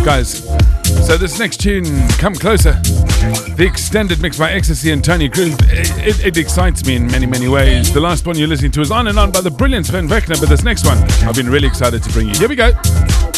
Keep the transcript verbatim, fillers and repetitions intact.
Guys, so this next tune, Come Closer, the extended mix by Ecstasy and Tony Groove, it, it, it excites me in many, many ways. The last one you're listening to is On and On by the brilliant Sven Wechner, but this next one, I've been really excited to bring you. Here we go.